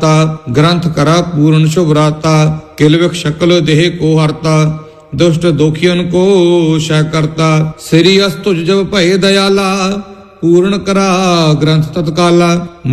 माता, ग्रंथ करा पूर्ण शुभराता। किलविख शकल देह को हरता, दुष्ट दोखियन को शह करता। श्री अस्तुज जब भय दयाला, पूर्ण करा ग्रंथ तत्काला।